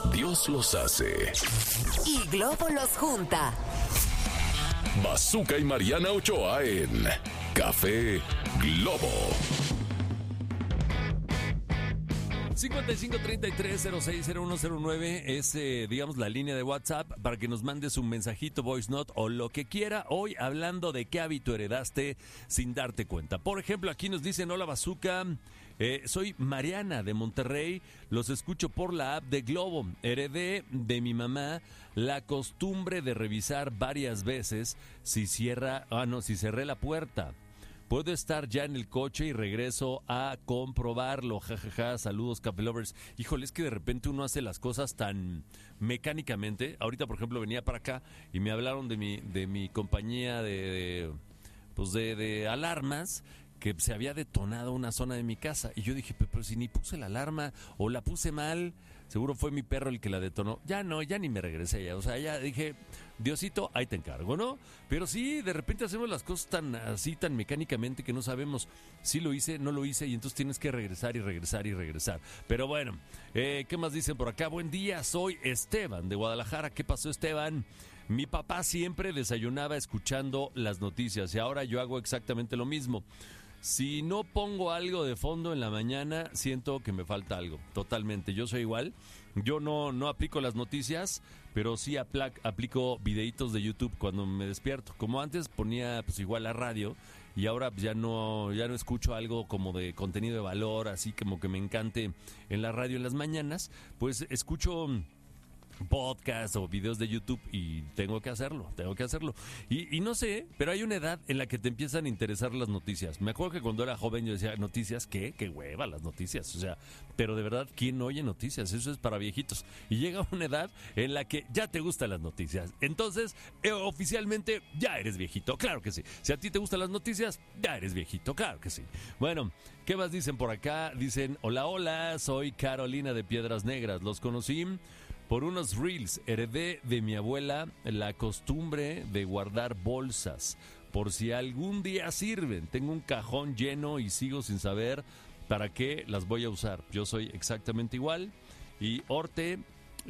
Dios los hace y Globo los junta. Bazooka y Mariana Ochoa en Café Globo. 5533-060109 es, digamos, la línea de WhatsApp para que nos mandes un mensajito, voice note o lo que quiera. Hoy hablando de qué hábito heredaste sin darte cuenta. Por ejemplo, aquí nos dicen: hola Bazooka, soy Mariana de Monterrey, los escucho por la app de Globo. Heredé de mi mamá la costumbre de revisar varias veces si cerré la puerta. Puedo estar ya en el coche y regreso a comprobarlo. Jajaja, saludos, Café Lovers. Híjole, es que de repente uno hace las cosas tan mecánicamente. Ahorita, por ejemplo, venía para acá y me hablaron de mi compañía de alarmas, que se había detonado una zona de mi casa. Y yo dije, pero si ni puse la alarma o la puse mal, seguro fue mi perro el que la detonó. Ya ni me regresé ya. O sea, ya dije, Diosito, ahí te encargo, ¿no? Pero sí, de repente hacemos las cosas tan mecánicamente que no sabemos si lo hice, no lo hice, y entonces tienes que regresar y regresar y regresar. Pero bueno, ¿qué más dicen por acá? Buen día, soy Esteban de Guadalajara. ¿Qué pasó, Esteban? Mi papá siempre desayunaba escuchando las noticias y ahora yo hago exactamente lo mismo. Si no pongo algo de fondo en la mañana, siento que me falta algo. Totalmente, yo soy igual. Yo no aplico las noticias, pero sí aplico videitos de YouTube cuando me despierto. Como antes ponía pues igual la radio, y ahora ya no escucho algo como de contenido de valor, así como que me encante en la radio en las mañanas, pues escucho podcast o videos de YouTube y tengo que hacerlo. Y no sé, pero hay una edad en la que te empiezan a interesar las noticias. Me acuerdo que cuando era joven yo decía, ¿noticias qué? ¡Qué hueva las noticias! O sea, pero de verdad, ¿quién oye noticias? Eso es para viejitos. Y llega una edad en la que ya te gustan las noticias. Entonces, oficialmente, ya eres viejito. Claro que sí. Si a ti te gustan las noticias, ya eres viejito. Claro que sí. Bueno, ¿qué más dicen por acá? Dicen, hola, soy Carolina de Piedras Negras. Los conocí por unos reels. Heredé de mi abuela la costumbre de guardar bolsas por si algún día sirven. Tengo un cajón lleno y sigo sin saber para qué las voy a usar. Yo soy exactamente igual. Y Orte,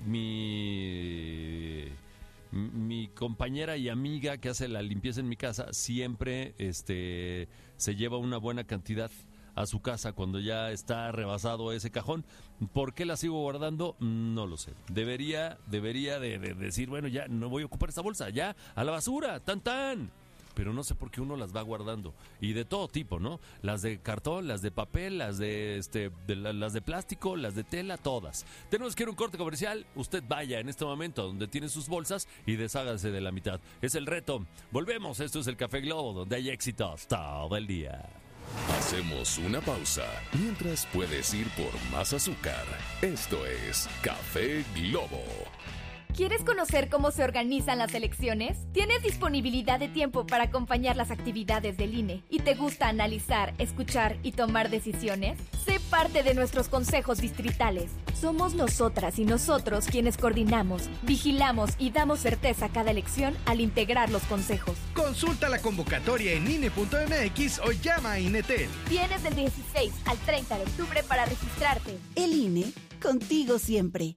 mi compañera y amiga que hace la limpieza en mi casa, siempre se lleva una buena cantidad a su casa cuando ya está rebasado ese cajón. ¿Por qué la sigo guardando? No lo sé. Debería de decir, bueno, ya no voy a ocupar esta bolsa, ya, a la basura, tan. Pero no sé por qué uno las va guardando. Y de todo tipo, ¿no? Las de cartón, las de papel, las las de plástico, las de tela, todas. Tenemos que ir a un corte comercial. Usted vaya en este momento donde tiene sus bolsas y deshágase de la mitad. Es el reto. Volvemos. Esto es el Café Globo, donde hay éxitos todo el día. Hacemos una pausa. Mientras puedes ir por más azúcar. Esto es Café Globo. ¿Quieres conocer cómo se organizan las elecciones? ¿Tienes disponibilidad de tiempo para acompañar las actividades del INE? ¿Y te gusta analizar, escuchar y tomar decisiones? Sé parte de nuestros consejos distritales. Somos nosotras y nosotros quienes coordinamos, vigilamos y damos certeza a cada elección al integrar los consejos. Consulta la convocatoria en INE.mx o llama a INETEL. Tienes del 16 al 30 de octubre para registrarte. El INE, contigo siempre.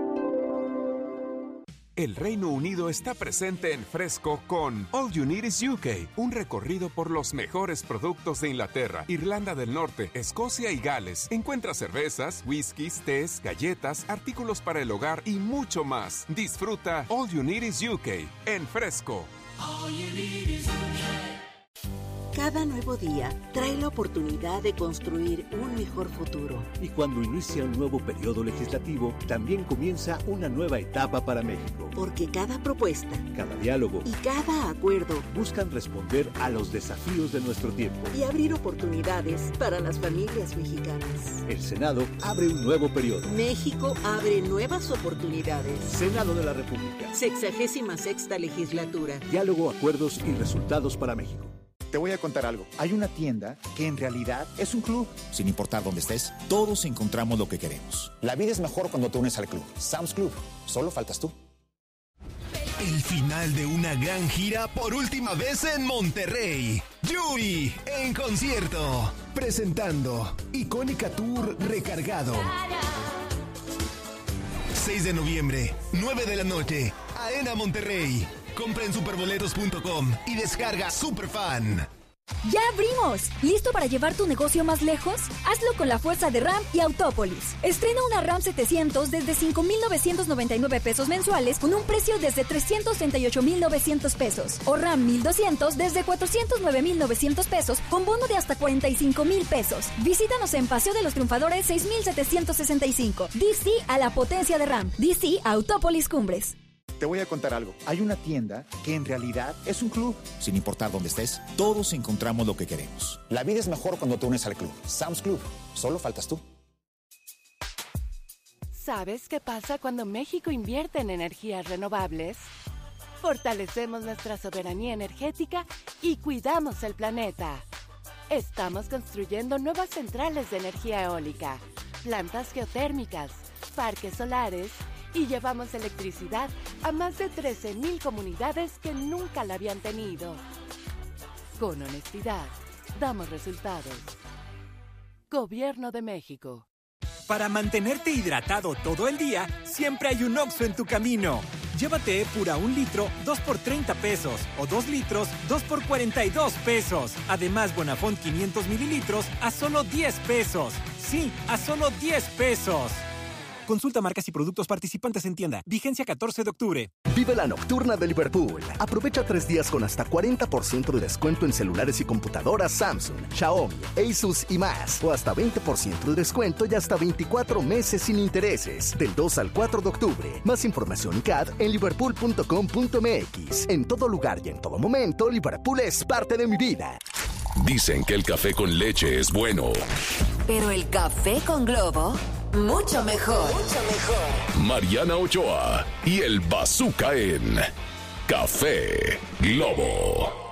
El Reino Unido está presente en Fresco con All You Need Is UK, un recorrido por los mejores productos de Inglaterra, Irlanda del Norte, Escocia y Gales. Encuentra cervezas, whiskies, tés, galletas, artículos para el hogar y mucho más. Disfruta All You Need Is UK en Fresco. All you need is UK. Cada nuevo día trae la oportunidad de construir un mejor futuro. Y cuando inicia un nuevo periodo legislativo, también comienza una nueva etapa para México. Porque cada propuesta, cada diálogo y cada acuerdo buscan responder a los desafíos de nuestro tiempo y abrir oportunidades para las familias mexicanas. El Senado abre un nuevo periodo. México abre nuevas oportunidades. Senado de la República. 66ª legislatura. Diálogo, acuerdos y resultados para México. Te voy a contar algo. Hay una tienda que en realidad es un club. Sin importar dónde estés, todos encontramos lo que queremos. La vida es mejor cuando te unes al club. Sam's Club. Solo faltas tú. El final de una gran gira por última vez en Monterrey. Yuri en concierto. Presentando Icónica Tour Recargado. 6 de noviembre, 9 de la noche, Arena Monterrey. Compra en superboletos.com y descarga Superfan. ¡Ya abrimos! ¿Listo para llevar tu negocio más lejos? Hazlo con la fuerza de RAM y Autópolis. Estrena una RAM 700 desde 5,999 pesos mensuales con un precio desde 338,900 pesos. O RAM 1200 desde 409,900 pesos con bono de hasta 45,000 pesos. Visítanos en Paseo de los Triunfadores 6765. DC a la potencia de RAM. DC Autópolis Cumbres. Te voy a contar algo. Hay una tienda que en realidad es un club. Sin importar dónde estés, todos encontramos lo que queremos. La vida es mejor cuando te unes al club. Sam's Club. Solo faltas tú. ¿Sabes qué pasa cuando México invierte en energías renovables? Fortalecemos nuestra soberanía energética y cuidamos el planeta. Estamos construyendo nuevas centrales de energía eólica, plantas geotérmicas, parques solares y llevamos electricidad a más de 13,000 comunidades que nunca la habían tenido. Con honestidad, damos resultados. Gobierno de México. Para mantenerte hidratado todo el día, siempre hay un Oxxo en tu camino. Llévate Epura 1 litro, 2 por 30 pesos. O 2 litros, 2 por 42 pesos. Además, Bonafont 500 mililitros a solo 10 pesos. Sí, a solo 10 pesos. Consulta marcas y productos participantes en tienda. Vigencia 14 de octubre. Vive la nocturna de Liverpool. Aprovecha 3 días con hasta 40% de descuento en celulares y computadoras Samsung, Xiaomi, Asus y más. O hasta 20% de descuento y hasta 24 meses sin intereses. Del 2 al 4 de octubre. Más información y CAD en liverpool.com.mx. En todo lugar y en todo momento, Liverpool es parte de mi vida. Dicen que el café con leche es bueno. Pero el café con Globo, mucho mejor. Mucho mejor. Mariana Ochoa y el Bazooka en Café Globo.